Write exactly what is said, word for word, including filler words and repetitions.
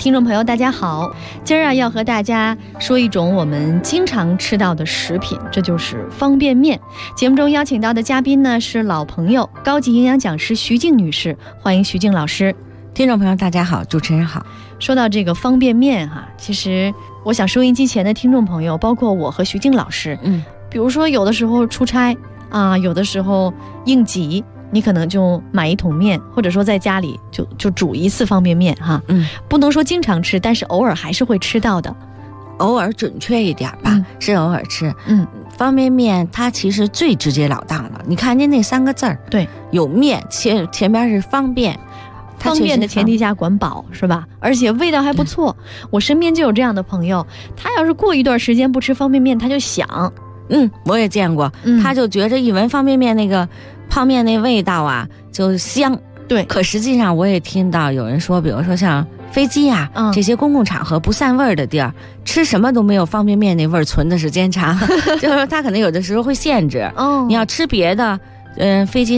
听众朋友大家好，今儿啊要和大家说一种我们经常吃到的食品，这就是方便面。节目中邀请到的嘉宾呢是老朋友，高级营养讲师徐静女士，欢迎徐静老师。 听众朋友大家好，主持人好。 说到这个方便面哈、啊，其实我想收音机前的听众朋友，包括我和徐静老师，嗯，比如说有的时候出差啊，有的时候应急，你可能就买一桶面，或者说在家里就就煮一次方便面哈，嗯，不能说经常吃，但是偶尔还是会吃到的。 偶尔准确一点吧，嗯、是偶尔吃。 嗯， 方便面它其实最直截了当了，你看见那三个字儿， 对， 有面，前前边是方便。 方便的前提下管饱是吧？而且味道还不错。我身边就有这样的朋友，他要是过一段时间不吃方便面，他就想， 嗯，我也见过，嗯、他就觉着一闻方便面那个泡面那味道啊，就香。 对， 可实际上我也听到有人说，比如说像飞机啊、嗯、这些公共场合不散味儿的地儿，吃什么都没有方便面那味儿存的时间长，就是说他可能有的时候会限制。哦，你要吃别的，嗯、呃，飞机。